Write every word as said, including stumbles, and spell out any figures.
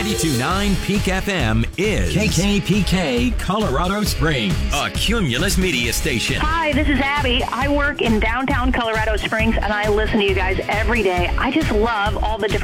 ninety-two point nine Peak F M is K K P K Colorado Springs, a Cumulus media station. Hi, this is Abby. I work in downtown Colorado Springs, and I listen to you guys every day. I just love all the different